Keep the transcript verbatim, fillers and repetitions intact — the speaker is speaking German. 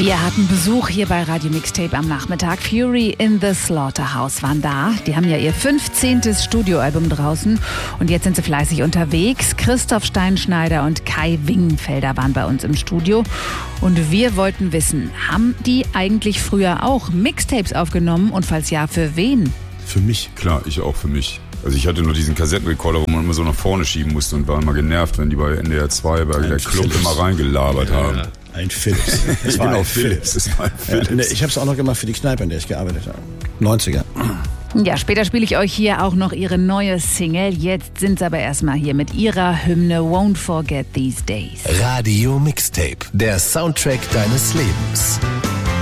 Wir hatten Besuch hier bei Radio Mixtape am Nachmittag. Fury in the Slaughterhouse waren da. Die haben ja ihr fünfzehntes Studioalbum draußen und jetzt sind sie fleißig unterwegs. Christoph Steinschneider und Kai Wingenfelder waren bei uns im Studio und wir wollten wissen, haben die eigentlich früher auch Mixtapes aufgenommen und falls ja, für wen? Für mich, klar, ich auch für mich. Also ich hatte nur diesen Kassettenrekorder, wo man immer so nach vorne schieben musste und war immer genervt, wenn die bei N D R zwei bei der Club Philips immer reingelabert ja, haben. Ja. Ein Philips. Das war genau, ein Philips. Das war ein Philips. Ich habe es auch noch gemacht für die Kneipe, in der ich gearbeitet habe. neunziger. Ja, später spiele ich euch hier auch noch ihre neue Single. Jetzt sind sie aber erstmal hier mit ihrer Hymne Won't Forget These Days. Radio Mixtape, der Soundtrack deines Lebens.